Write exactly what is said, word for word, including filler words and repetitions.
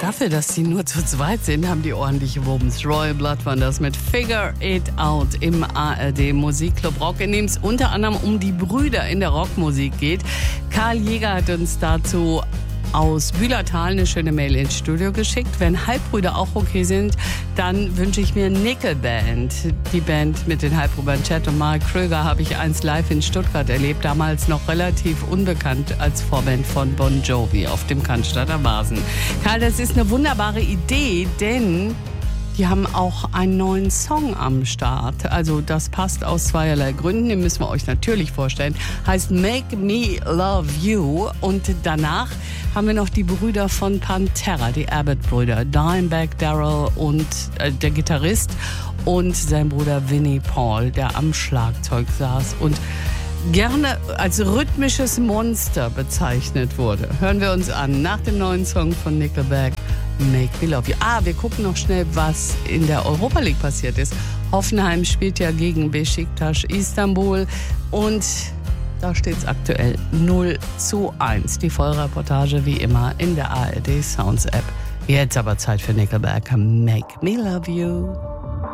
Dafür, dass sie nur zu zweit sind, haben die ordentliche Wumms. Royal Blood waren das mit Figure It Out im A R D Musikclub Rock, in dem es unter anderem um die Brüder in der Rockmusik geht. Karl Jäger hat uns dazu aus Bühlertal eine schöne Mail ins Studio geschickt. Wenn Halbbrüder auch okay sind, dann wünsche ich mir Nickelband. Die Band mit den Halbbrüdern Chad und Mark Kröger habe ich einst live in Stuttgart erlebt, damals noch relativ unbekannt als Vorband von Bon Jovi auf dem Cannstatter Vasen. Karl, das ist eine wunderbare Idee, denn die haben auch einen neuen Song am Start. Also das passt aus zweierlei Gründen, den müssen wir euch natürlich vorstellen. Heißt Make Me Love You. Und danach haben wir noch die Brüder von Pantera, die Abbott-Brüder. Dimebag Darrell und äh, der Gitarrist und sein Bruder Vinnie Paul, der am Schlagzeug saß und gerne als rhythmisches Monster bezeichnet wurde. Hören wir uns an nach dem neuen Song von Nickelback, Make Me Love You. Ah, wir gucken noch schnell, was in der Europa League passiert ist. Hoffenheim spielt ja gegen Beşiktaş Istanbul und da steht es aktuell null zu eins. Die Vollreportage wie immer in der A R D Sounds App. Jetzt aber Zeit für Nickelback, Make Me Love You.